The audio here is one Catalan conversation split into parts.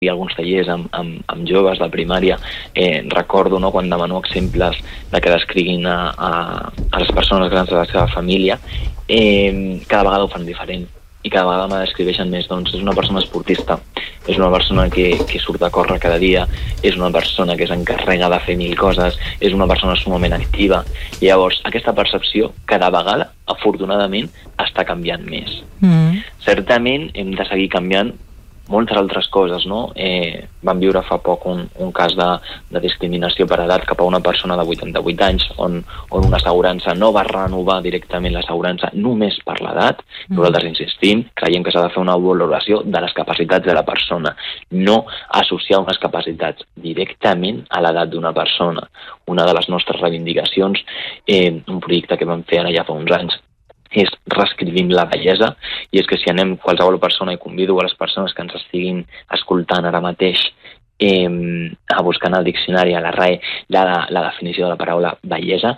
i alguns tallers amb joves de primària, recordo, no, quan demano exemples de que descriguin a les persones grans de la seva família, cada vegada ho fan diferent i cada vegada me descriveixen més. Doncs és una persona esportista, és una persona que surt a córrer cada dia, és una persona que s'encarrega de fer 1000 coses, és una persona sumament activa. I llavors aquesta percepció cada vegada, afortunadament, està canviant més. Certament hem de seguir canviant moltes altres coses, no? Vam viure fa poc un cas de discriminació per edat cap a una persona de 88 anys on una assegurança no va renovar directament l'assegurança només per l'edat. Nosaltres insistim, creiem que s'ha de fer una valoració de les capacitats de la persona, no associar unes capacitats directament a l'edat d'una persona. Una de les nostres reivindicacions, un projecte que vam fer ara ja fa uns anys, és reescrivim la bellesa, i és que si anem qualsevol persona, i convido a les persones que ens estiguin escoltant ara mateix a buscar en el diccionari, a la RAE, la definició de la paraula bellesa,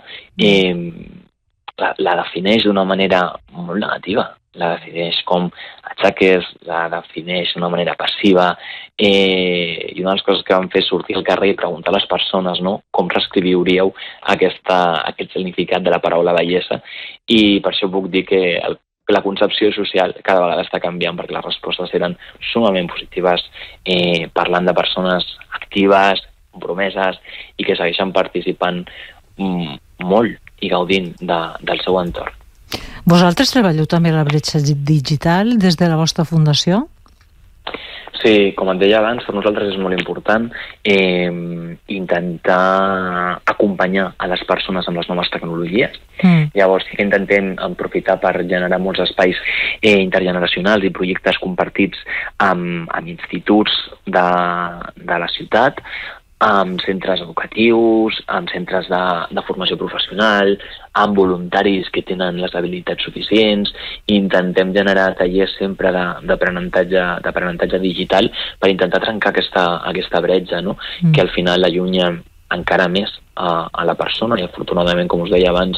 la defineix d'una manera molt negativa, la defineix com atxaques, la defineix d'una manera passiva, i una de les coses que vam fer és sortir al carrer i preguntar a les persones, no, com reescriviríeu aquest significat de la paraula bellesa, i per això puc dir que la concepció social cada vegada està canviant, perquè les respostes eren sumament positives, parlant de persones actives, compromeses, i que segueixen participant molt i gaudint del seu entorn. Vosaltres treballeu també la bretxa digital des de la vostra fundació? Sí, com et deia abans, per nosaltres és molt important intentar acompanyar a les persones amb les noves tecnologies. Llavors sí que intentem aprofitar per generar molts espais intergeneracionals i projectes compartits amb instituts de la ciutat, amb centres educatius, amb centres de formació professional, amb voluntaris que tenen les habilitats suficients. Intentem generar tallers sempre d'aprenentatge digital per intentar trencar aquesta bretxa, no? Que al final allunya encara més a la persona, i afortunadament, com us deia abans,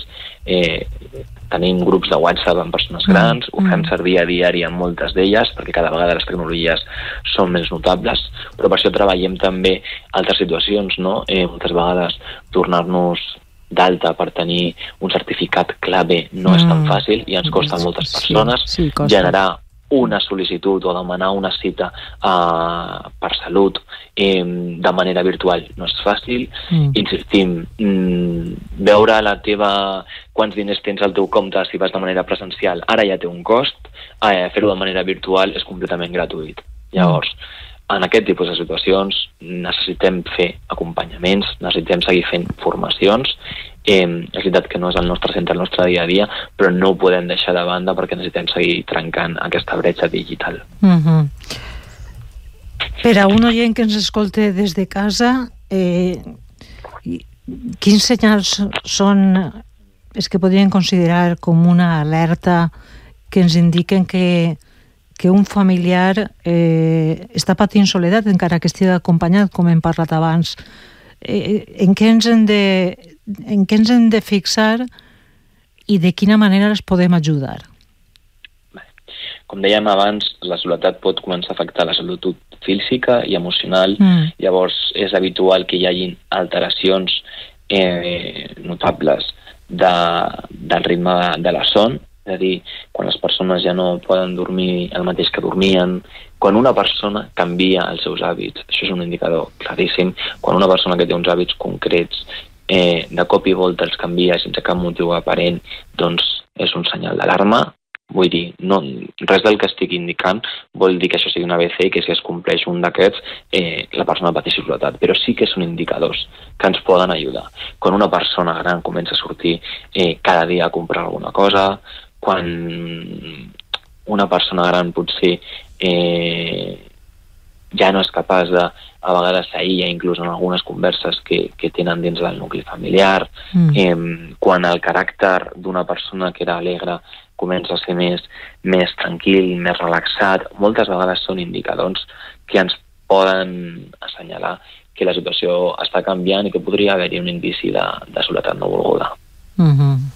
tenim grups de WhatsApp amb persones grans, ho fem servir a diari amb moltes d'elles, perquè cada vegada les tecnologies són més notables, però per això treballem també altres situacions, no? Moltes vegades tornar-nos d'alta per tenir un certificat clave no és tan fàcil, i ens costa a moltes persones generar una sol·licitud o demanar una cita per salut de manera virtual no és fàcil. Insistim, veure quants diners tens al teu compte si vas de manera presencial ara ja té un cost, fer-ho de manera virtual és completament gratuït. Llavors, en aquest tipus de situacions necessitem fer acompanyaments, necessitem seguir fent formacions. És veritat que no és el nostre centre, el nostre dia a dia, però no ho podem deixar de banda perquè necessitem seguir trencant aquesta bretxa digital. Per a un oient que ens escolta des de casa, quins senyals són els que podríem considerar com una alerta que ens indiquen que un familiar està patint soledat, encara que estigui acompanyat, com hem parlat abans? En què ens hem de fixar i de quina manera les podem ajudar? Com dèiem abans, la soledat pot començar a afectar la salut física i emocional. Llavors és habitual que hi hagi alteracions notables del ritme de la son, és a dir, quan les persones ja no poden dormir el mateix que dormien, quan una persona canvia els seus hàbits, això és un indicador claríssim. Quan una persona que té uns hàbits concrets de cop i volta els canvia sense cap motiu aparent, doncs és un senyal d'alarma. Vull dir, res del que estic indicant vol dir que això sigui un ABC i que si es compleix un d'aquests la persona pateixi soledat, però sí que són indicadors que ens poden ajudar. Quan una persona gran comença a sortir cada dia a comprar alguna cosa, quan una persona gran potser ja no és capaç de, a vegades s'aïlla inclús en algunes converses que tenen dins del nucli familiar, quan el caràcter d'una persona que era alegre comença a ser més tranquil, més relaxat, moltes vegades són indicadors que ens poden assenyalar que la situació està canviant i que podria haver-hi un indici de soledat no volguda.